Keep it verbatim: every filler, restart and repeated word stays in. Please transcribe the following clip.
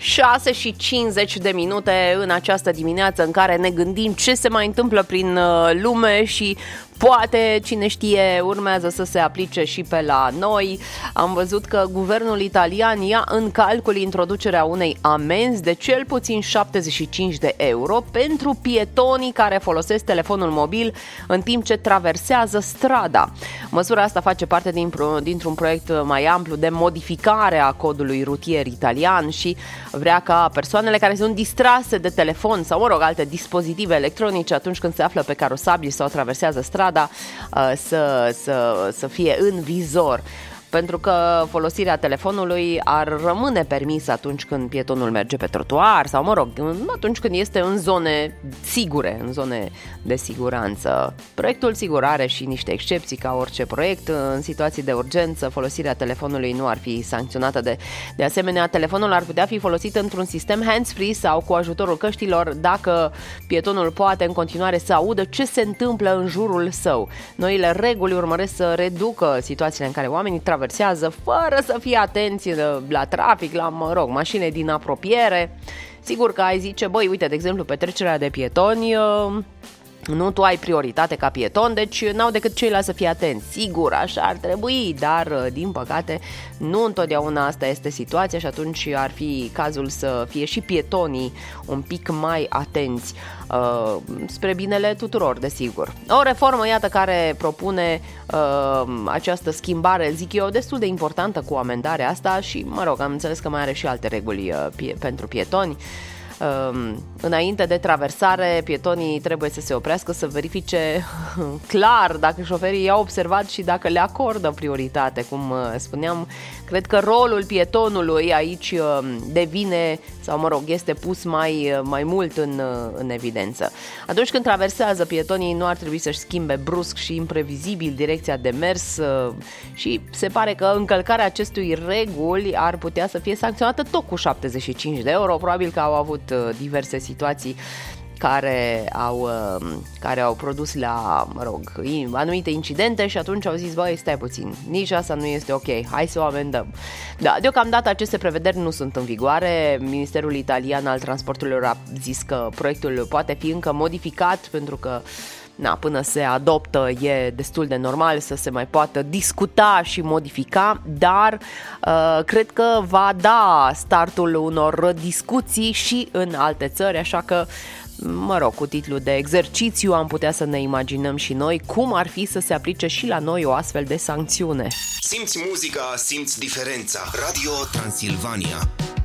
șase și cincizeci de minute în această dimineață în care ne gândim ce se mai întâmplă prin lume și poate, cine știe, urmează să se aplice și pe la noi. Am văzut că guvernul italian ia în calcul introducerea unei amenzi de cel puțin șaptezeci și cinci de euro pentru pietonii care folosesc telefonul mobil în timp ce traversează strada. Măsura asta face parte dintr-un proiect mai amplu de modificare a codului rutier italian și vrea ca persoanele care sunt distrase de telefon sau, mă rog, alte dispozitive electronice atunci când se află pe carosabili sau traversează strada Să, să, să fie în vizor, pentru că folosirea telefonului ar rămâne permisă atunci când pietonul merge pe trotuar sau, mă rog, atunci când este în zone sigure, în zone de siguranță. Proiectul, sigur, are și niște excepții ca orice proiect. În situații de urgență, folosirea telefonului nu ar fi sancționată. De, de asemenea, telefonul ar putea fi folosit într-un sistem hands-free sau cu ajutorul căștilor dacă pietonul poate în continuare să audă ce se întâmplă în jurul său. Noile reguli urmăresc să reducă situațiile în care oamenii traversează fără să fie atenți la trafic, la, mă rog, mașini din apropiere. Sigur că ai zice, băi, uite, de exemplu, pe trecerea de pietoni, nu tu ai prioritate ca pieton, deci n-au decât ceilalți să fie atenți. Sigur, așa ar trebui, dar din păcate nu întotdeauna asta este situația și atunci ar fi cazul să fie și pietonii un pic mai atenți, uh, spre binele tuturor, desigur. O reformă, iată, care propune uh, această schimbare, zic eu, destul de importantă cu amendarea asta și, mă rog, am înțeles că mai are și alte reguli uh, pie- pentru pietoni. Înainte de traversare, pietonii trebuie să se oprească, să verifice clar dacă șoferii i-au observat și dacă le acordă prioritate. Cum spuneam, cred că rolul pietonului aici devine, sau mă rog, este pus mai, mai mult în, în evidență. Atunci când traversează, pietonii nu ar trebui să-și schimbe brusc și imprevizibil direcția de mers și se pare că încălcarea acestui reguli ar putea să fie sancționată tot cu șaptezeci și cinci de euro. Probabil că au avut diverse situații care au, care au produs la, mă rog, anumite incidente și atunci au zis, băi, stai puțin, nici asta nu este ok, hai să o amendăm. Da, deocamdată aceste prevederi nu sunt în vigoare. Ministerul Italian al Transporturilor a zis că proiectul poate fi încă modificat pentru că Na, până se adoptă e destul de normal să se mai poată discuta și modifica, dar uh, cred că va da startul unor discuții și în alte țări, așa că, mă rog, cu titlul de exercițiu am putea să ne imaginăm și noi cum ar fi să se aplice și la noi o astfel de sancțiune. Simți muzica, simți diferența. Radio Transilvania.